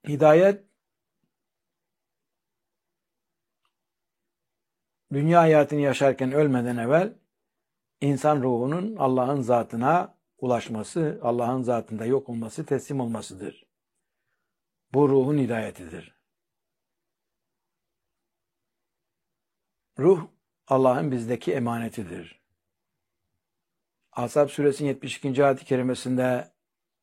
Hidayet, dünya hayatını yaşarken ölmeden evvel insan ruhunun Allah'ın zatına ulaşması, Allah'ın zatında yok olması, teslim olmasıdır. Bu ruhun hidayetidir. Ruh, Allah'ın bizdeki emanetidir. Ashab suresinin 72. ayet-i kerimesinde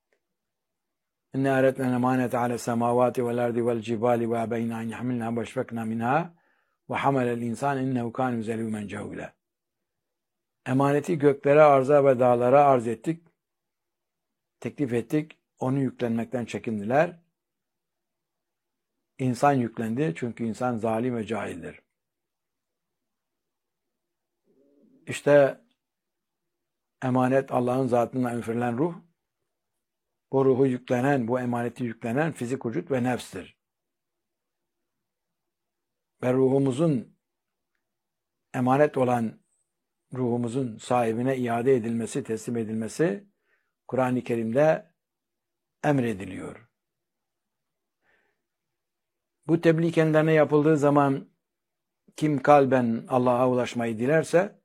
İnne eretlen emanete ale semavati vel ardi vel cibali ve ebeyna en yahmilna ve eşfekna minha ve hamelel insan innehu kâne zelûmen cehûle. Emaneti göklere, arza ve dağlara arz ettik, teklif ettik, onu yüklenmekten çekindiler. İnsan yüklendi çünkü insan zalim ve cahildir. İşte emanet Allah'ın zatından üfürülen ruh, bu ruhu yüklenen, bu emaneti yüklenen fizik vücut ve nefstir. Ve ruhumuzun emanet olan ruhumuzun sahibine iade edilmesi, teslim edilmesi Kur'an-ı Kerim'de emrediliyor. Bu tebliğ kendilerine yapıldığı zaman kim kalben Allah'a ulaşmayı dilerse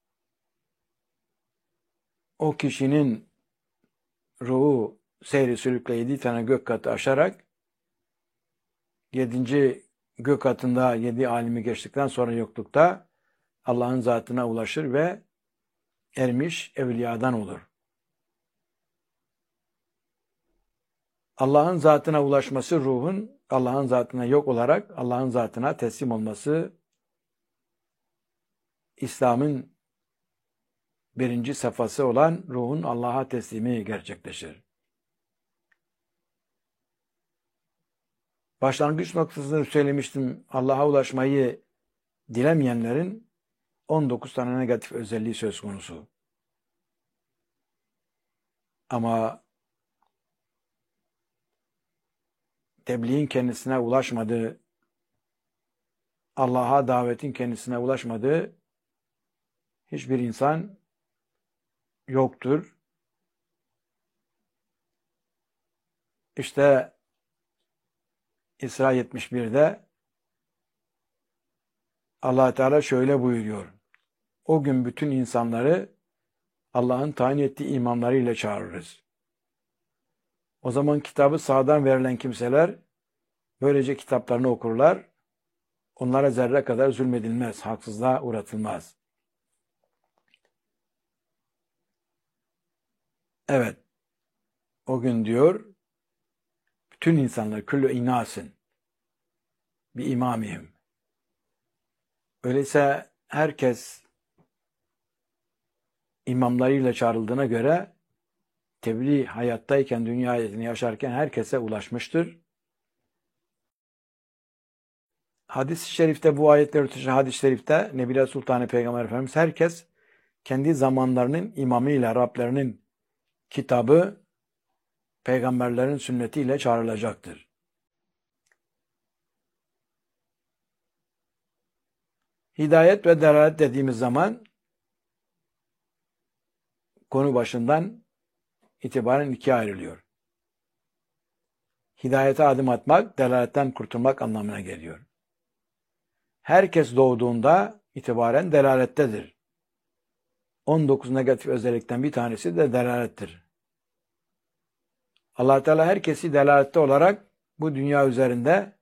o kişinin ruhu seyri sülükle 7 tane gök katı aşarak 7. gök katında 7 alimi geçtikten sonra yoklukta Allah'ın zatına ulaşır ve ermiş evliyadan olur. Allah'ın zatına ulaşması ruhun Allah'ın zatına yok olarak Allah'ın zatına teslim olması İslam'ın birinci safhası olan ruhun Allah'a teslimi gerçekleşir. Başlangıç noktasını söylemiştim. Allah'a ulaşmayı dilemeyenlerin 19 tane negatif özelliği söz konusu. Ama tebliğin kendisine ulaşmadığı, Allah'a davetin kendisine ulaşmadığı hiçbir insan yoktur. İşte İsra 71'de Allah Teala şöyle buyuruyor. O gün bütün insanları Allah'ın tayin ettiği imamlarıyla çağırırız. O zaman kitabı sağdan verilen kimseler böylece kitaplarını okurlar. Onlara zerre kadar zulmedilmez, haksızlığa uğratılmaz. Evet, o gün diyor, bütün insanlar, küllü inasin, bir imamihim. Öyleyse herkes imamlarıyla çağrıldığına göre tebliğ hayattayken, dünya hayatını yaşarken herkese ulaşmıştır. Hadis-i şerifte, bu ayetler ötesi hadis-i şerifte Nebile Sultanı Peygamber Efendimiz herkes kendi zamanlarının imamıyla Rablerinin kitabı, peygamberlerin sünnetiyle çağrılacaktır. Hidayet ve delalet dediğimiz zaman konu başından itibaren ikiye ayrılıyor. Hidayete adım atmak, delaletten kurtulmak anlamına geliyor. Herkes doğduğunda itibaren delalettedir. 19 negatif özellikten bir tanesi de delalettir. Allah Teala herkesi delalette olarak bu dünya üzerinde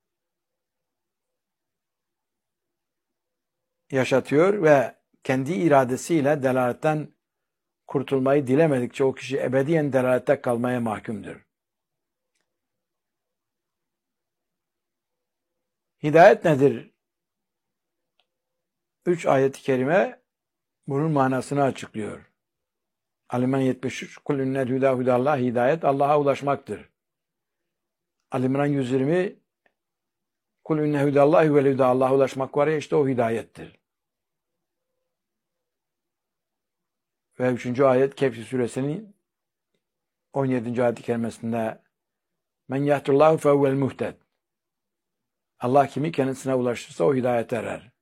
yaşatıyor ve kendi iradesiyle delaletten kurtulmayı dilemedikçe o kişi ebediyen delalette kalmaya mahkumdur. Hidayet nedir? 3 ayet-i kerime bunun manasını açıklıyor. Ali-İmran 73, Kul innel hüdâ hüdâllâh, hidayet Allah'a ulaşmaktır. Ali-İmran 120, Kul inne hüdâllâhi vel hüdâ, Allah'a ulaşmak var ya, işte o hidayettir. Ve 3. ayet Kehf suresinin 17. ayet-i kerimesinde Men yahdullahu fevvel muhted. Allah kimi kendisine ulaştırsa o hidayete erer.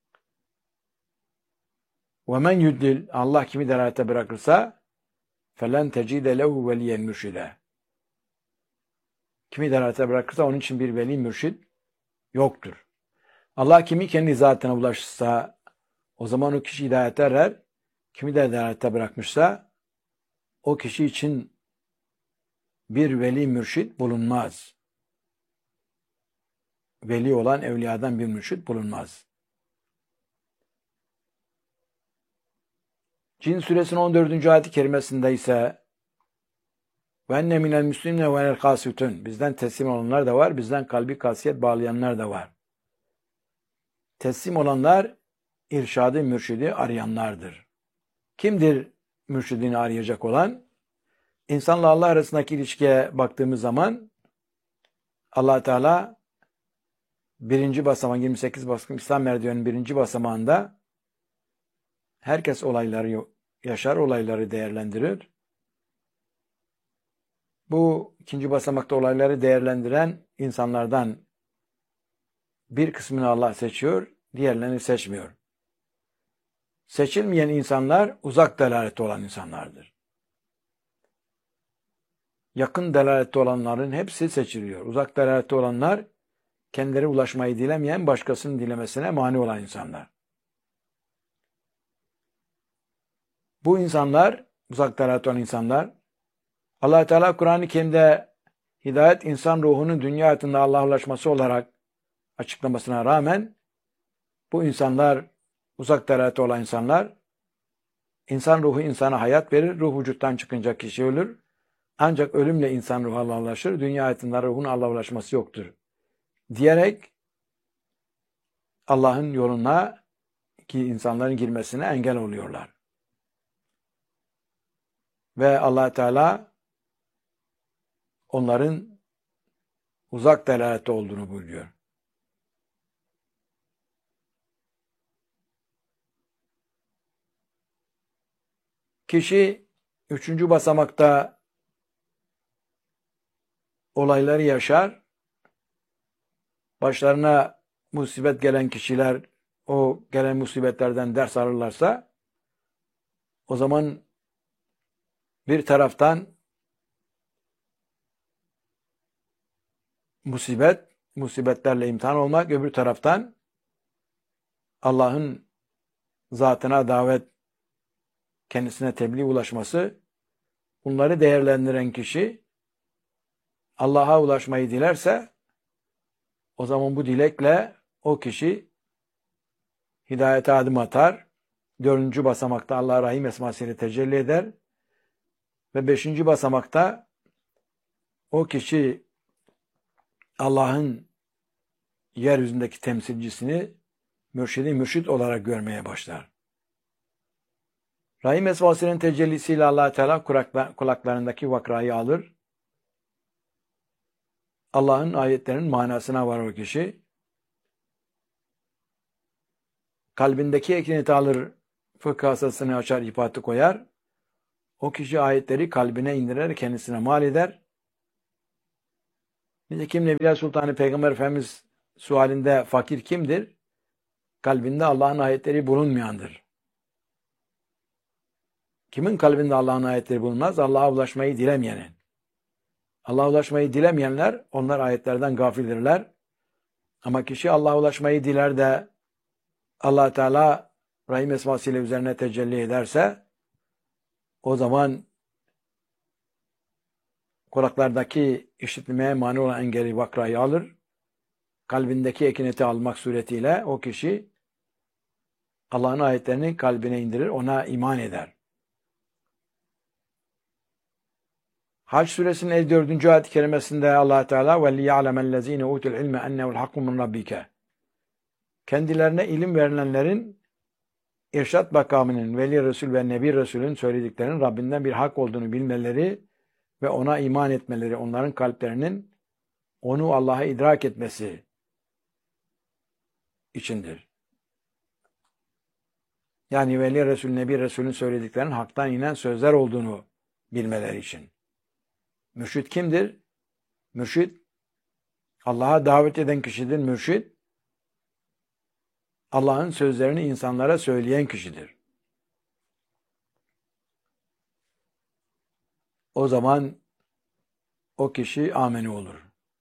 Ve men yuddil, Allah kimi delalete bırakırsa felen tecide lehu veliyen mürşide. kimi delalete bırakırsa onun için bir veli mürşid yoktur. Allah kimi kendi zatına ulaşırsa o zaman o kişi hidayete erer. Kimi de delalete bırakmışsa o kişi için bir veli mürşid bulunmaz. Veli olan evliyadan bir mürşid bulunmaz. Cin suresinin 14. ayet-i kerimesinde ise ve enne minel müslimine ve enel kasitun. Bizden teslim olanlar da var, bizden kalbi kasiyet bağlayanlar da var. Teslim olanlar irşadı, mürşidi arayanlardır. Kimdir mürşidini arayacak olan? İnsanla Allah arasındaki ilişkiye baktığımız zaman Allah Teala birinci basamak, 28 basamak İslam merdiveninin birinci basamağında herkes olayları yaşar, olayları değerlendirir. Bu ikinci basamakta olayları değerlendiren insanlardan bir kısmını Allah seçiyor, diğerlerini seçmiyor. Seçilmeyen insanlar uzak delalette olan insanlardır. Yakın delalette olanların hepsi seçiliyor. Uzak delalette olanlar kendileri ulaşmayı dilemeyen, başkasının dilemesine mani olan insanlar. Bu insanlar, uzak delalette olan insanlar, Allah Teala Kur'an-ı Kerim'de hidayet insan ruhunun dünya hayatında Allah'a ulaşması olarak açıklamasına rağmen bu insanlar, uzak delalette olan insanlar, insan ruhu insana hayat verir, ruh vücuttan çıkınca kişi ölür. Ancak ölümle insan ruhu Allah'a ulaşır, dünya hayatında ruhun Allah'a ulaşması yoktur. Diyerek Allah'ın yoluna ki insanların girmesine engel oluyorlar. Ve Allah Teala onların uzak delalette olduğunu buyuruyor. Kişi 3. basamakta olayları yaşar. Başlarına musibet gelen kişiler o gelen musibetlerden ders alırlarsa o zaman bir taraftan musibetlerle imtihan olmak, öbür taraftan Allah'ın zatına davet, kendisine tebliğ ulaşması, bunları değerlendiren kişi Allah'a ulaşmayı dilerse o zaman bu dilekle o kişi hidayete adım atar. 4. basamakta Allah Rahim esmasıyla tecelli eder. Ve 5. basamakta o kişi Allah'ın yeryüzündeki temsilcisini mürşid olarak görmeye başlar. Rahim esmasının tecellisiyle Allah Teala kulaklarındaki vakrayı alır. Allah'ın ayetlerinin manasına varır o kişi. Kalbindeki ekineti alır, fıkıh hasasını açar, ifatı koyar. O kişi ayetleri kalbine indirer, kendisine mal eder. Nitekim Nebiler Sultanı Peygamber Efendimiz sualinde fakir kimdir? Kalbinde Allah'ın ayetleri bulunmayandır. Kimin kalbinde Allah'ın ayetleri bulunmaz? Allah'a ulaşmayı dilemeyenin. Allah'a ulaşmayı dilemeyenler, onlar ayetlerden gafildirler. Ama kişi Allah'a ulaşmayı diler de Allah Teala Rahim esmasıyla üzerine tecelli ederse o zaman kulaklardaki işitmeye mani olan engeli vakrayı alır. Kalbindeki ekineti almak suretiyle o kişi Allah'ın ayetlerini kalbine indirir, ona iman eder. Hac suresinin 54. ayet-i kerimesinde Allah Teala وَلِيَعْلَمَ الَّذ۪ينَ اُوتُوا الْعِلْمَ اَنَّهُ الْحَقُّ مِنْ رَبِّكَ Kendilerine ilim verilenlerin irşat makamının, Veli Resul ve Nebi Resul'ün söylediklerinin Rabbinden bir hak olduğunu bilmeleri ve ona iman etmeleri, onların kalplerinin onu Allah'a idrak etmesi içindir. Yani Veli Resul, Nebi Resul'ün söylediklerinin haktan inen sözler olduğunu bilmeleri için. Mürşid kimdir? Mürşid, Allah'a davet eden kişidir mürşid. Allah'ın sözlerini insanlara söyleyen kişidir. O zaman o kişi ameni olur.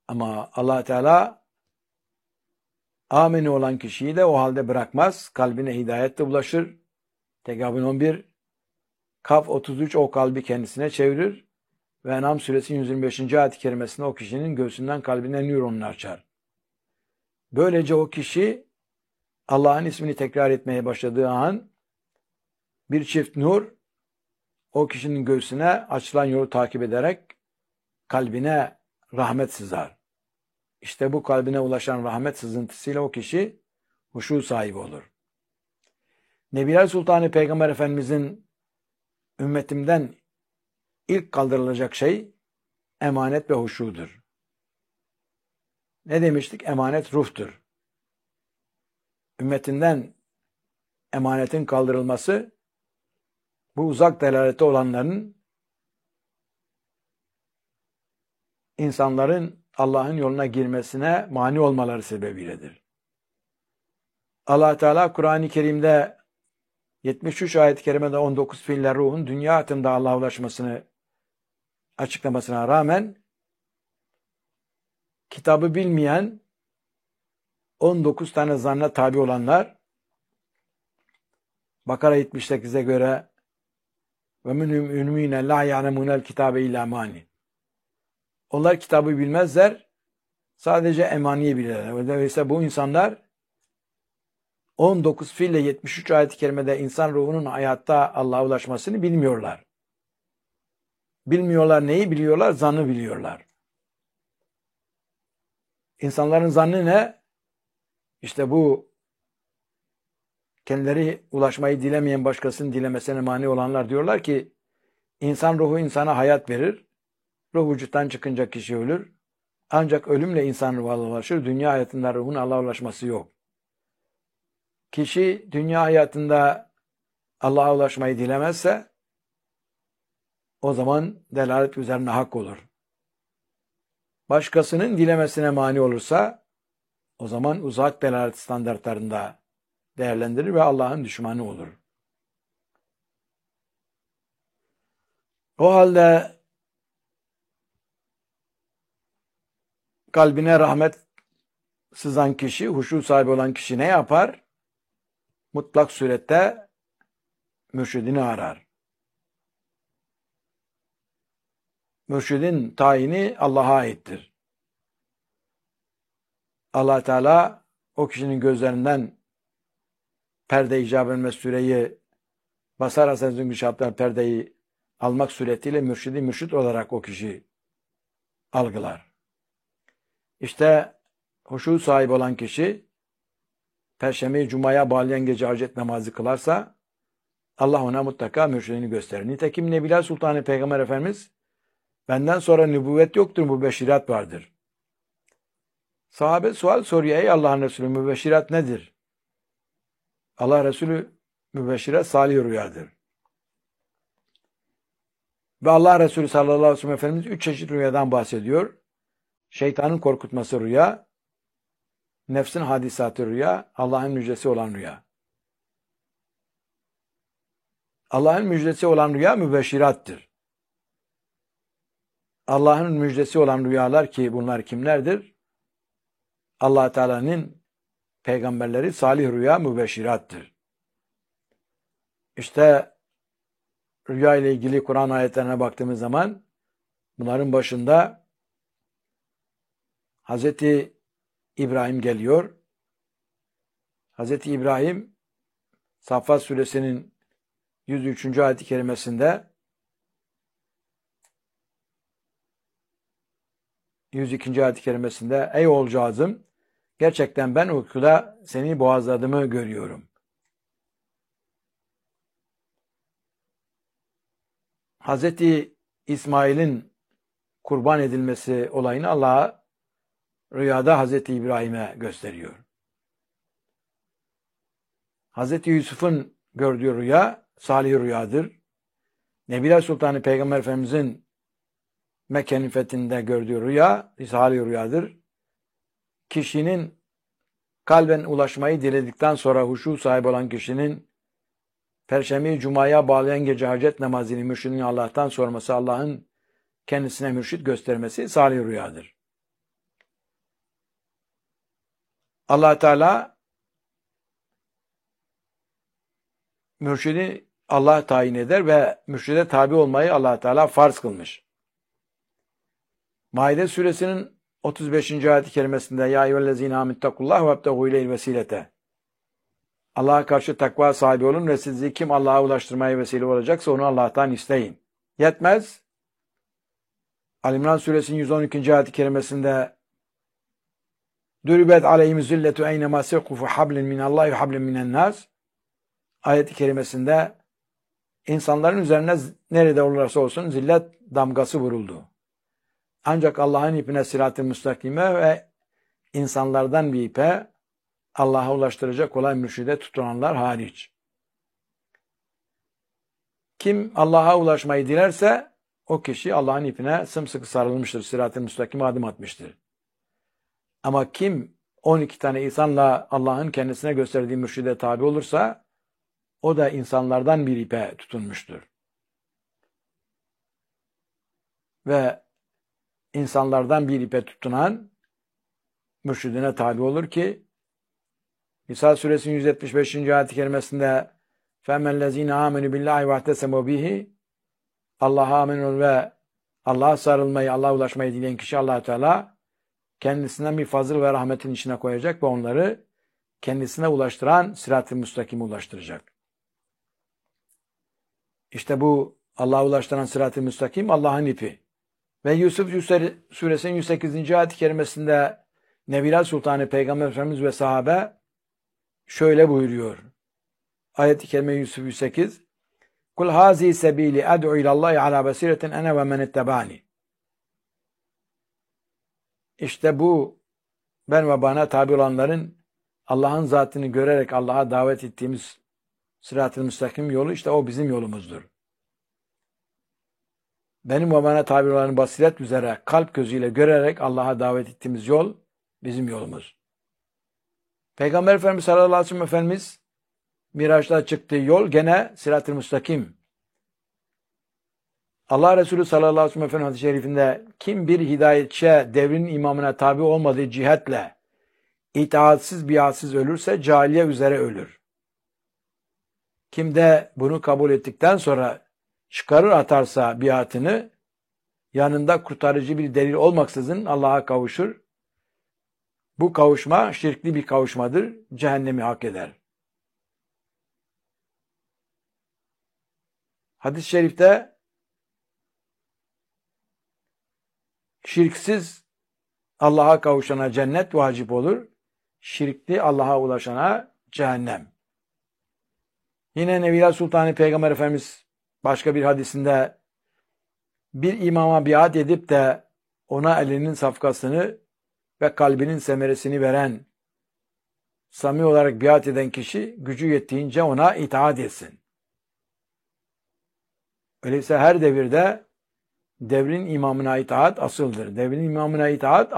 Ama Allah Teala ameni olan kişiyi de o halde bırakmaz. Kalbine hidayet de ulaşır. Tegabün 11, Kaf 33 o kalbi kendisine çevirir. Ve En'am suresinin 125. ayet-i kerimesinde o kişinin göğsünden kalbine nüronunu açar. Böylece o kişi Allah'ın ismini tekrar etmeye başladığı an bir çift nur o kişinin göğsüne açılan yolu takip ederek kalbine rahmet sızar. İşte bu kalbine ulaşan rahmet sızıntısıyla o kişi huşu sahibi olur. Nebiler Sultanı Peygamber Efendimizin ümmetimden ilk kaldırılacak şey emanet ve huşudur. Ne demiştik? Emanet ruhtur. Ümmetinden emanetin kaldırılması bu uzak delalette olanların insanların Allah'ın yoluna girmesine mani olmaları sebebiyledir. Allah Teala Kur'an-ı Kerim'de 73 ayet-i kerimede 19 fiiller ruhun dünya hayatında Allah'a ulaşmasını açıklamasına rağmen kitabı bilmeyen 19 tane zanna tabi olanlar Bakara 78'e göre ve minhum ümmîne lâ ya'lemûnel kitâbe illâ mâni. Onlar kitabı bilmezler, sadece emaniyi bilirler. Dolayısıyla bu insanlar 19 fiille 73 ayet-i kerimede insan ruhunun hayatta Allah'a ulaşmasını bilmiyorlar. Bilmiyorlar neyi biliyorlar? Zannı biliyorlar. İnsanların zannı ne? İşte bu kendileri ulaşmayı dilemeyen başkasının dilemesine mani olanlar diyorlar ki insan ruhu insana hayat verir. Ruh vücuttan çıkınca kişi ölür. Ancak ölümle insan ruha ulaşır. Dünya hayatında ruhun Allah'a ulaşması yok. Kişi dünya hayatında Allah'a ulaşmayı dilemezse o zaman delalet üzerine hak olur. Başkasının dilemesine mani olursa o zaman uzak delalet standartlarında değerlendirir ve Allah'ın düşmanı olur. O halde kalbine rahmet sızan kişi, huşu sahibi olan kişi ne yapar? Mutlak surette mürşidini arar. Mürşidin tayini Allah'a aittir. Allah Teala o kişinin gözlerinden perde icap etmez süreyi basar hasenizin güçaptan perdeyi almak suretiyle mürşidi mürşid olarak o kişi algılar. İşte huşu sahibi olan kişi Perşembe-i Cuma'ya bağlayan gece hacet namazı kılarsa Allah ona mutlaka mürşidini gösterir. Nitekim Nebiler Sultanı Peygamber Efendimiz benden sonra nübüvvet yoktur, mübeşşirat vardır. Sahabe sual soruyor, ey Allah'ın Resulü mübeşşirat nedir? Allah Resulü mübeşşirat salih rüyadır. Ve Allah Resulü sallallahu aleyhi ve sellem Efendimiz 3 çeşit rüyadan bahsediyor. Şeytanın korkutması rüya, nefsin hadisatı rüya, Allah'ın müjdesi olan rüya. Allah'ın müjdesi olan rüya mübeşşirattır. Allah'ın müjdesi olan rüyalar ki bunlar kimlerdir? Allah Teala'nın peygamberleri salih rüya mübeşşirattır. İşte rüya ile ilgili Kur'an ayetlerine baktığımız zaman bunların başında Hazreti İbrahim geliyor. Hazreti İbrahim Saffat suresinin 103. ayet-i kerimesinde 102. ayet-i kerimesinde ey oğulcağızım gerçekten ben uykuda seni boğazladığımı görüyorum. Hazreti İsmail'in kurban edilmesi olayını Allah'a rüyada Hazreti İbrahim'e gösteriyor. Hazreti Yusuf'un gördüğü rüya salih rüyadır. Nebiler Sultanı Peygamber Efendimiz'in Mekke'nin fethinde gördüğü rüya salih rüyadır. Kişinin kalben ulaşmayı diledikten sonra huşu sahibi olan kişinin Perşembe-i Cuma'ya bağlayan gece hacet namazını mürşidinin Allah'tan sorması, Allah'ın kendisine mürşid göstermesi salih rüyadır. Allah Teala mürşidi Allah tayin eder ve mürşide tabi olmayı Allah Teala farz kılmış. Maide suresinin 35. ayet-i kerimesinde ya eyyühellezine amenüttakullah ve ebtegû ileyhil vesilete. Allah'a karşı takva sahibi olun ve sizi kim Allah'a ulaştırmaya vesile olacaksa onu Allah'tan isteyin. Yetmez. Ali-İmran suresinin 112. ayet-i kerimesinde Dürübet aleyhim zilletu eynemâ sequfu hablin minallahi ve hablin minennâs ayet-i kerimesinde insanların üzerine nerede olursa olsun zillet damgası vuruldu. Ancak Allah'ın ipine sırat-ı müstakime ve insanlardan bir ipe Allah'a ulaştıracak kolay mürşide tutunanlar hariç. Kim Allah'a ulaşmayı dilerse o kişi Allah'ın ipine sımsıkı sarılmıştır. Sırat-ı müstakime adım atmıştır. Ama kim 12 tane insanla Allah'ın kendisine gösterdiği mürşide tabi olursa o da insanlardan bir ipe tutunmuştur. Ve insanlardan bir ipe tutunan mürşidine tabi olur ki Nisa suresinin 175. ayet-i kerimesinde فَمَنْ آمَنُوا بِاللّٰهِ وَاَعْتَسَمُوا بِهِ Allah'a amin ol ve Allah'a sarılmayı, Allah'a ulaşmayı dileyen kişi Allah Teala kendisinden bir fazıl ve rahmetin içine koyacak ve onları kendisine ulaştıran sırat-ı müstakime ulaştıracak. İşte bu Allah'a ulaştıran sırat-ı müstakim Allah'ın ipi. Ve Yusuf suresinin 108. ayet-i kerimesinde Nebiler Sultanı Peygamber Efendimiz ve sahabe şöyle buyuruyor. Ayet-i kerime Yusuf 108. Kul hazi sebili ed'u ilallahi ala basiretin ene ve men ettebani. İşte bu ben ve bana tabi olanların Allah'ın zatını görerek Allah'a davet ettiğimiz sırat-ı müstakim yolu işte o bizim yolumuzdur. Benim ve bana tabi olanların basiret üzere kalp gözüyle görerek Allah'a davet ettiğimiz yol bizim yolumuz. Peygamber Efendimiz sallallahu aleyhi ve sellem Efendimiz Miraç'ta çıktığı yol gene sırat-ı müstakim. Allah Resulü sallallahu aleyhi ve sellem Efendimiz hadis-i şerifinde kim bir hidayetçiye devrin imamına tabi olmadığı cihetle itaatsiz biatsiz ölürse cahiliye üzere ölür. Kim de bunu kabul ettikten sonra çıkarır atarsa biatını yanında kurtarıcı bir delil olmaksızın Allah'a kavuşur. Bu kavuşma şirkli bir kavuşmadır. Cehennemi hak eder. Hadis-i şerifte şirksiz Allah'a kavuşana cennet vacip olur. Şirkli Allah'a ulaşana cehennem. Yine Nebiler Sultanı Peygamber Efendimiz başka bir hadisinde bir imama biat edip de ona elinin safkasını ve kalbinin semeresini veren, samimi olarak biat eden kişi gücü yettiğince ona itaat etsin. Öyleyse her devirde devrin imamına itaat asıldır. Devrin imamına itaat